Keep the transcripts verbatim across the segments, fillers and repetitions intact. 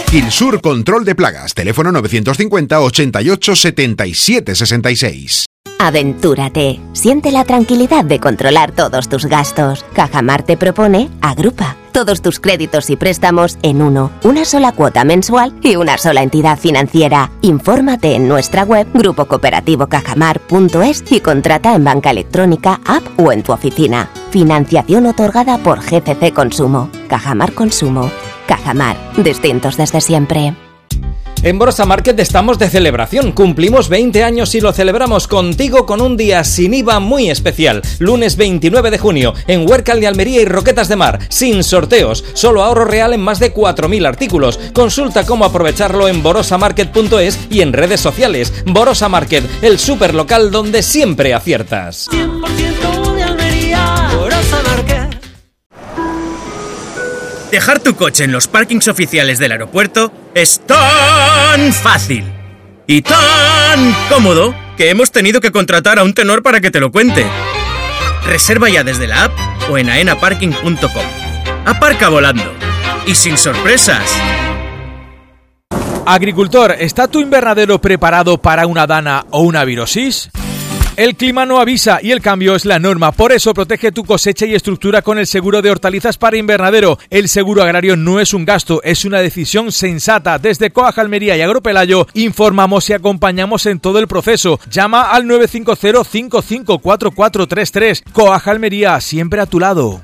Quilsur Control de Plagas, teléfono novecientos cincuenta, ochenta y ocho, setenta y siete, sesenta y seis. Aventúrate. Siente la tranquilidad de controlar todos tus gastos. Cajamar te propone Agrupa. Todos tus créditos y préstamos en uno, una sola cuota mensual y una sola entidad financiera. Infórmate en nuestra web grupo cooperativo cajamar punto es y contrata en banca electrónica, app o en tu oficina. Financiación otorgada por G C C Consumo. Cajamar Consumo. Cajamar. Distintos desde siempre. En Borosa Market estamos de celebración, cumplimos veinte años y lo celebramos contigo con un día sin I V A muy especial. Lunes veintinueve de junio, en Huércal de Almería y Roquetas de Mar, sin sorteos, solo ahorro real en más de cuatro mil artículos. Consulta cómo aprovecharlo en borosa market punto es y en redes sociales. Borosa Market, el superlocal donde siempre aciertas. cien por ciento de Almería, Borosa Market. Dejar tu coche en los parkings oficiales del aeropuerto es tan fácil y tan cómodo que hemos tenido que contratar a un tenor para que te lo cuente. Reserva ya desde la app o en aena parking punto com. Aparca volando y sin sorpresas. Agricultor, ¿está tu invernadero preparado para una dana o una virosis? El clima no avisa y el cambio es la norma. Por eso protege tu cosecha y estructura con el seguro de hortalizas para invernadero. El seguro agrario no es un gasto, es una decisión sensata. Desde Coag Almería y Agropelayo informamos y acompañamos en todo el proceso. Llama al nueve cinco cero, cinco cinco cuatro cuatro tres tres. Coag Almería, siempre a tu lado.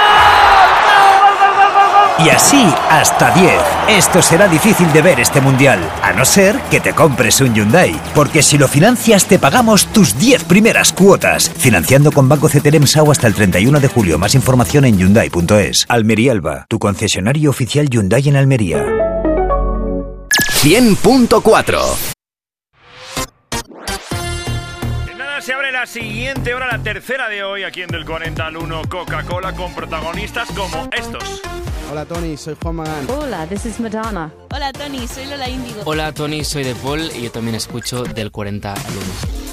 Y así hasta diez. Esto será difícil de ver este mundial, a no ser que te compres un Hyundai, porque si lo financias te pagamos tus diez primeras cuotas. Financiando con Banco Ceterem S A U hasta el treinta y uno de julio. Más información en hyundai punto es. Almería Elba, tu concesionario oficial Hyundai en Almería. cien punto cuatro. Se abre la siguiente hora, la tercera de hoy, aquí en Del cuarenta al uno Coca-Cola, con protagonistas como estos. Hola Tony, soy Juan Magán. Hola, this is Madonna. Hola Tony, soy Lola Índigo. Hola Tony, soy De Paul y yo también escucho Del cuarenta al uno.